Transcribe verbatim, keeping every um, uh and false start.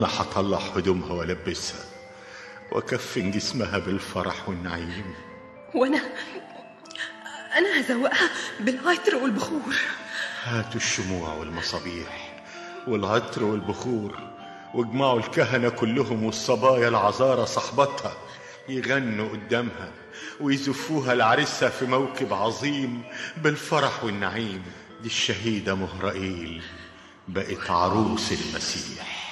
أنا هطلع هدومها وألبسها وأكفن جسمها بالفرح والنعيم. وأنا أنا هزوقها بالعطر والبخور. هاتوا الشموع والمصابيح والعطر والبخور، واجمعوا الكهنة كلهم والصبايا العذارى صحبتها يغنوا قدامها ويزفوها لعرسها في موكب عظيم بالفرح والنعيم. دي الشهيدة مهرائيل بقت عروس المسيح.